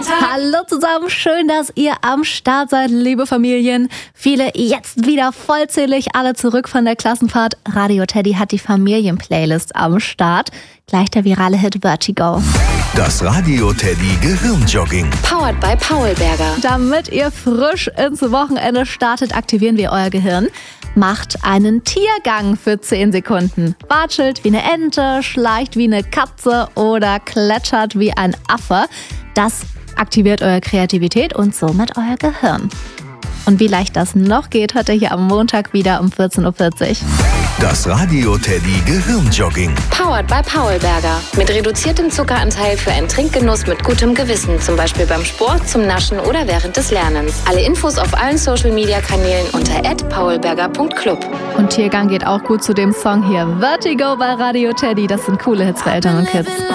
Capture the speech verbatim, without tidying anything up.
Montag. Hallo zusammen, schön, dass ihr am Start seid, liebe Familien. Viele jetzt wieder vollzählig, alle zurück von der Klassenfahrt. Radio Teddy hat die Familien-Playlist am Start. Gleich der virale Hit Vertigo. Das Radio Teddy Gehirnjogging. Powered by Paulberger. Damit ihr frisch ins Wochenende startet, aktivieren wir euer Gehirn. Macht einen Tiergang für zehn Sekunden. Watschelt wie eine Ente, schleicht wie eine Katze oder kletschert wie ein Affe. Das aktiviert eure Kreativität und somit euer Gehirn. Und wie leicht das noch geht, hört ihr hier am Montag wieder um vierzehn Uhr vierzig. Das Radio Teddy Gehirnjogging. Powered by Paulberger. Mit reduziertem Zuckeranteil für einen Trinkgenuss mit gutem Gewissen. Zum Beispiel beim Sport, zum Naschen oder während des Lernens. Alle Infos auf allen Social-Media-Kanälen unter at paulberger punkt club. Und Tiergang geht auch gut zu dem Song hier. Vertigo bei Radio Teddy. Das sind coole Hits für Eltern und Kids.